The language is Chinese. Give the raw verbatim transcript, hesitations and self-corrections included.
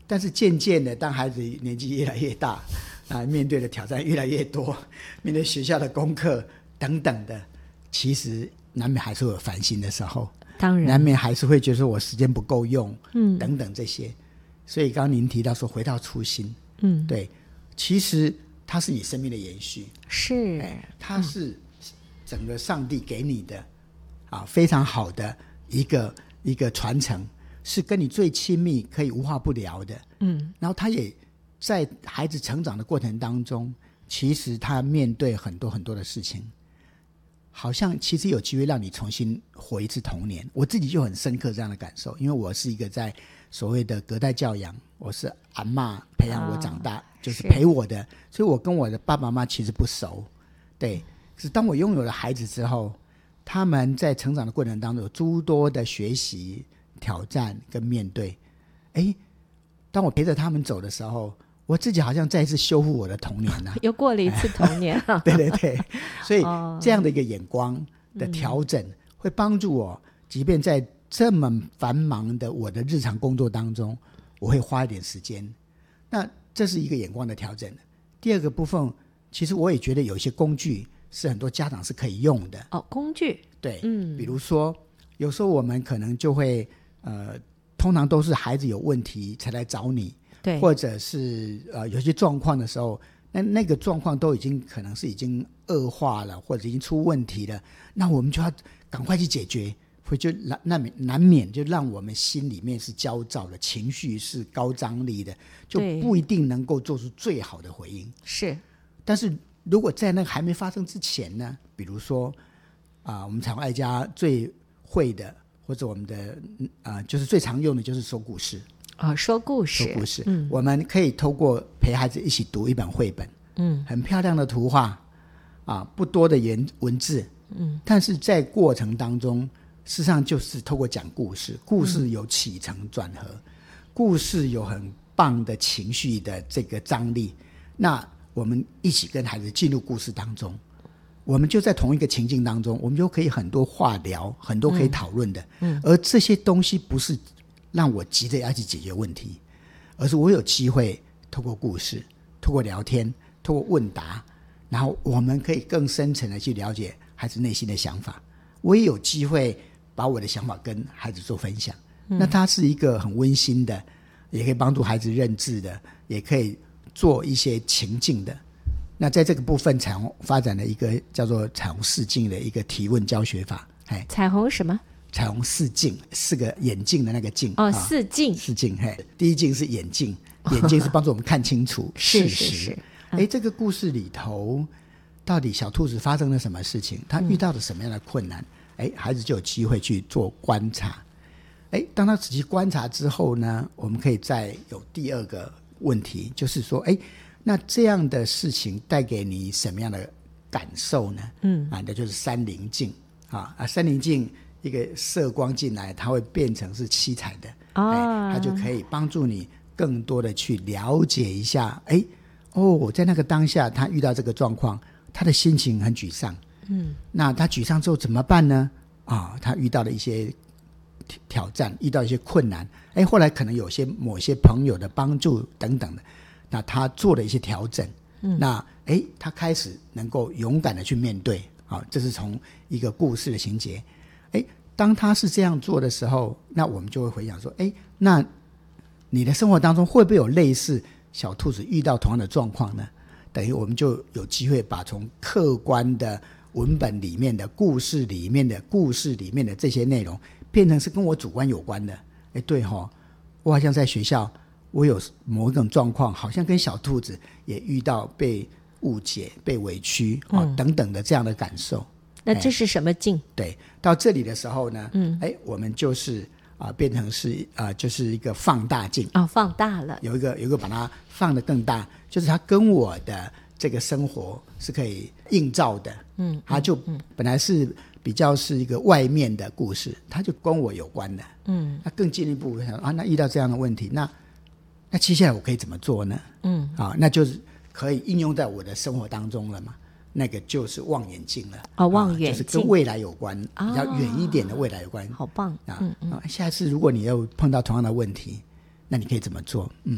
但是渐渐的当孩子年纪越来越大啊，面对的挑战越来越多，面对学校的功课等等的，其实难免还是会有烦心的时候， 当然难免还是会觉得我时间不够用， 嗯， 等等这些。所以刚刚您提到说回到初心， 嗯， 对，其实它是你生命的延续， 是， 它是整个上帝给你的、啊、非常好的一个一个传承，是跟你最亲密可以无话不聊的。 嗯， 然后他也在孩子成长的过程当中，其实他面对很多很多的事情，好像其实有机会让你重新活一次童年。我自己就很深刻这样的感受，因为我是一个在所谓的隔代教养，我是阿嬷培养我长大、哦、就是陪我的，所以我跟我的爸爸妈妈其实不熟。对，可是当我拥有了孩子之后，他们在成长的过程当中有诸多的学习挑战跟面对，哎，当我陪着他们走的时候，我自己好像再一次修复我的童年了、啊、 又过了一次童年啊对对对，所以这样的一个眼光的调整、嗯、会帮助我，即便在这么繁忙的我的日常工作当中，我会花一点时间。那这是一个眼光的调整。第二个部分，其实我也觉得有一些工具是很多家长是可以用的。 哦，工具， 对， 嗯， 比如说有时候我们可能就会呃，通常都是孩子有问题才来找你， 对， 或者是呃有些状况的时候，那那个状况都已经可能是已经恶化了，或者已经出问题了，那我们就要赶快去解决，会就难免难免就让我们心里面是焦躁的，情绪是高张力的，就不一定能够做出最好的回应。 是， 但是如果在那个还没发生之前呢，比如说啊、呃，我们彩虹爱家最会的，或者我们的啊、呃，就是最常用的就是说故事。 哦，说故事， 说故事、 嗯、 我们可以透过陪孩子一起读一本绘本， 嗯， 很漂亮的图画啊，不多的言文字， 嗯， 但是在过程当中事实上就是透过讲故事，故事有起承转合、嗯、故事有很棒的情绪的这个张力，那我们一起跟孩子进入故事当中，我们就在同一个情境当中，我们就可以很多话聊，很多可以讨论的、嗯嗯、而这些东西不是让我急着要去解决问题，而是我有机会透过故事，透过聊天，透过问答，然后我们可以更深层的去了解孩子内心的想法，我也有机会把我的想法跟孩子做分享、嗯、那它是一个很温馨的，也可以帮助孩子认知的，也可以做一些情境的。那在这个部分彩虹发展了一个叫做彩虹视镜的一个提问教学法。 彩虹什么？ 彩虹四镜，四个眼镜的那个镜。 哦， 啊、 四镜。 四镜，嘿，第一镜是眼镜，眼镜是帮助我们看清楚事实。 是是是。 哎、嗯，这个故事里头，到底小兔子发生了什么事情？他遇到了什么样的困难？哎、嗯，孩子就有机会去做观察。哎，当他仔细观察之后呢，我们可以再有第二个问题，就是说，哎，那这样的事情带给你什么样的感受呢？嗯，啊，那就是三棱镜啊，啊，三棱镜。一个射光进来，它会变成是七彩的、哦哎、它就可以帮助你更多的去了解一下，哎，哦，在那个当下他遇到这个状况，他的心情很沮丧，嗯，那他沮丧之后怎么办呢？啊，他遇到了一些挑战，遇到一些困难，哎，后来可能有些某些朋友的帮助等等的，那他做了一些调整，嗯，那哎，他开始能够勇敢的去面对，啊，这是从一个故事的情节。哎，当他是这样做的时候，那我们就会回想说，哎，那你的生活当中会不会有类似小兔子遇到同样的状况呢？等于我们就有机会把从客观的文本里面的故事里面的故事里面的这些内容变成是跟我主观有关的。哎，对齁，我好像在学校我有某一种状况，好像跟小兔子也遇到被误解、被委屈、哦嗯、等等的这样的感受。 那这是什么镜？ 对，到这里的时候呢，嗯，哎，我们就是啊、呃，变成是啊、呃，就是一个放大镜哦，放大了， 有一个有一个把它放得更大，就是它跟我的这个生活是可以映照的，嗯，它就本来是比较是一个外面的故事，它就跟我有关的，嗯，那更进一步想啊，那遇到这样的问题，那那接下来我可以怎么做呢？嗯，啊，那就是可以应用在我的生活当中了嘛。那个就是望远镜了。 哦，望远镜、 啊、就是跟未来有关、哦、比较远一点的未来有关。 好棒啊！嗯嗯、下次如果你又碰到同样的问题，那你可以怎么做？嗯。